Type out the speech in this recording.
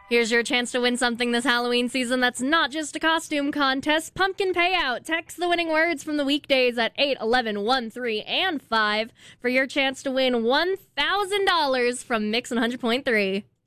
Here's your chance to win something this Halloween season that's not just a costume contest. Pumpkin Payout. Text the winning words from the weekdays at 8, 11, 1, 3, and 5 for your chance to win $1,000 from Mix 100.3.